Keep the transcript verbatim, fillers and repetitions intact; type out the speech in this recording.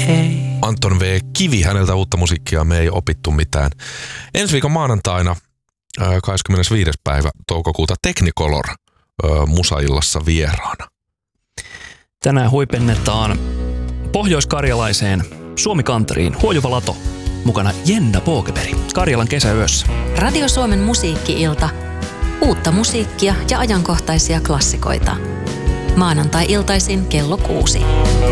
hei. Anton V. Kivi, häneltä uutta musiikkia, me ei opittu mitään. Ensi viikon maanantaina, kahdeskymmenesviides päivä toukokuuta, Technicolor Musaillassa vieraana. Tänään huipennetaan pohjoiskarjalaiseen Suomi-kanteriin Huojuva Lato. Mukana Jenna Påkeberg Karjalan kesäyössä. Radio Suomen musiikki-ilta. Uutta musiikkia ja ajankohtaisia klassikoita. Maanantai-iltaisin kello kuusi.